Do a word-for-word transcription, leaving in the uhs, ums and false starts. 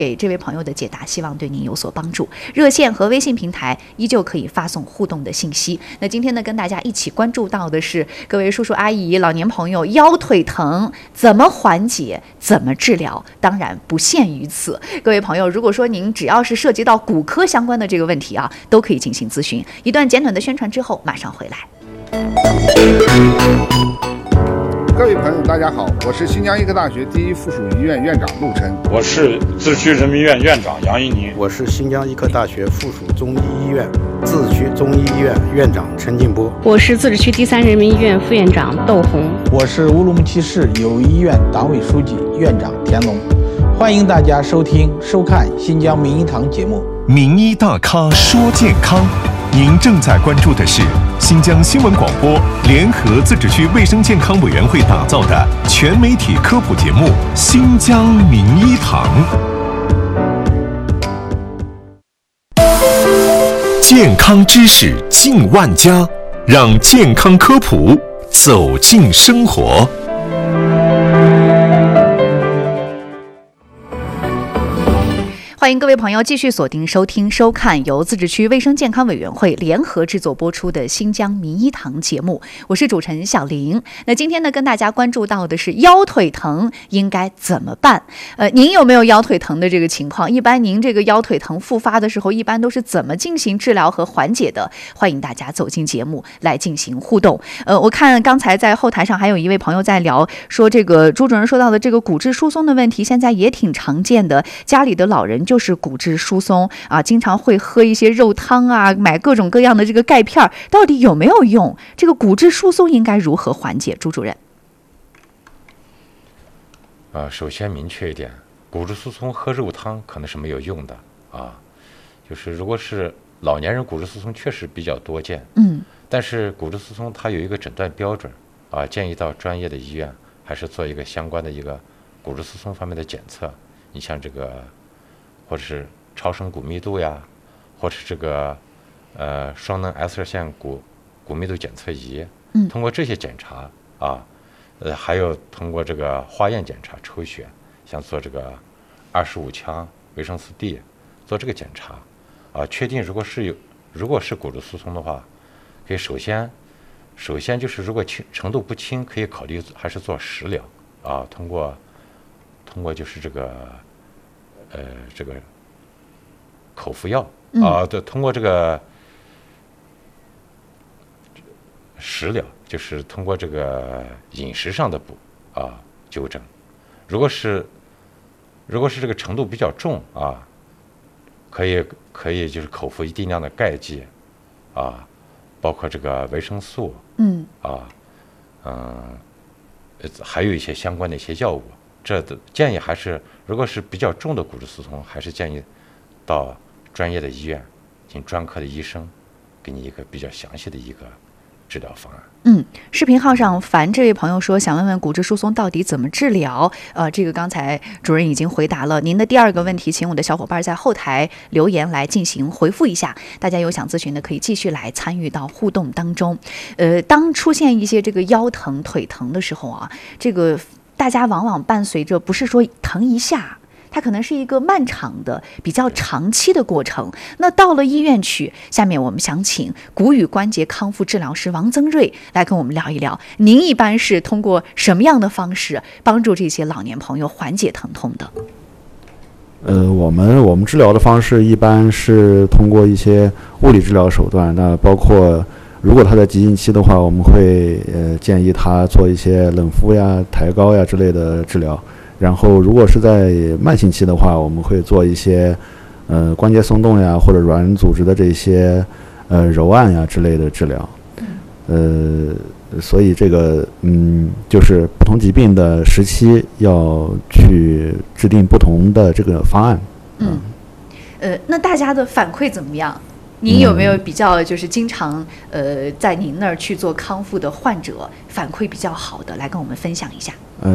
给这位朋友的解答，希望对您有所帮助。热线和微信平台依旧可以发送互动的信息。那今天呢，跟大家一起关注到的是各位叔叔阿姨、老年朋友腰腿疼怎么缓解、怎么治疗？当然不限于此。各位朋友，如果说您只要是涉及到骨科相关的这个问题啊，都可以进行咨询。一段简短的宣传之后，马上回来。 各位朋友，大家好，我是新疆医科大学第一附属医院院长陆琛。 我是自治区人民医院院长杨一宁。 我是新疆医科大学附属中医医院自治区中医医院院长陈进波。 我是自治区第三人民医院副院长窦红。 我是乌鲁木齐市友谊医院党委书记院长田龙。欢迎大家收听收看新疆名医堂节目。 名医大咖说健康，您正在关注的是新疆新闻广播联合自治区卫生健康委员会打造的全媒体科普节目《新疆名医堂》。健康知识进万家，让健康科普走进生活。 欢迎各位朋友继续锁定收听收看由自治区卫生健康委员会联合制作播出的新疆名医堂节目，我是主持人小玲。那今天呢，跟大家关注到的是腰腿疼应该怎么办？呃，您有没有腰腿疼的这个情况？一般您这个腰腿疼复发的时候，一般都是怎么进行治疗和缓解的？欢迎大家走进节目来进行互动。呃，我看刚才在后台上还有一位朋友在聊，说这个朱主任说到的这个骨质疏松的问题，现在也挺常见的，家里的老人就是骨质疏松啊，经常会喝一些肉汤啊，买各种各样的这个钙片，到底有没有用？这个骨质疏松应该如何缓解？朱主任。 呃，首先明确一点，骨质疏松喝肉汤可能是没有用的啊。就是如果是老年人骨质疏松确实比较多见，嗯，但是骨质疏松它有一个诊断标准啊，建议到专业的医院还是做一个相关的一个骨质疏松方面的检测。你像这个。或者是超声骨密度呀，或者是这个呃双能 X 射线骨骨密度检测仪，嗯，通过这些检查啊，呃还有通过这个化验检查抽血，像做这个二十五羟维生素 D 做这个检查啊，确定如果是有如果是骨质疏松的话，可以首先首先就是如果轻程度不轻，可以考虑还是做食疗啊，通过通过就是这个。呃，这个口服药啊，对、呃，通过这个食疗，就是通过这个饮食上的补啊纠正。如果是如果是这个程度比较重啊，可以可以就是口服一定量的钙剂啊，包括这个维生素，嗯啊嗯、呃，还有一些相关的一些药物。这的建议还是，如果是比较重的骨质疏松，还是建议到专业的医院，请专科的医生给你一个比较详细的一个治疗方案。 嗯，视频号上凡这位朋友说，想问问骨质疏松到底怎么治疗？呃，这个刚才主任已经回答了。您的第二个问题，请我的小伙伴在后台留言来进行回复一下。大家有想咨询的，可以继续来参与到互动当中。呃，当出现一些这个腰疼、腿疼的时候啊，这个。大家往往伴随着不是说疼一下，它可能是一个漫长的、比较长期的过程。那到了医院去，下面我们想请骨与关节康复治疗师王增瑞来跟我们聊一聊，您一般是通过什么样的方式帮助这些老年朋友缓解疼痛的？ 呃，我们我们治疗的方式一般是通过一些物理治疗手段，那包括。如果他在急性期的话，我们会呃建议他做一些冷敷呀、抬高呀之类的治疗。然后，如果是在慢性期的话，我们会做一些呃关节松动呀或者软组织的这些呃揉按呀之类的治疗。呃，所以这个嗯，就是不同疾病的时期要去制定不同的这个方案。 嗯，呃，那大家的反馈怎么样？您有没有比较就是经常呃在您那儿去做康复的患者反馈比较好的，来跟我们分享一下？